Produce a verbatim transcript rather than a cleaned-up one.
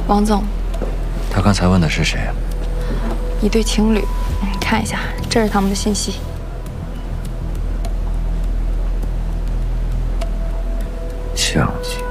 王总， 他刚才问的是谁？ 一对情侣，你看一下，这是他们的信息。 相机。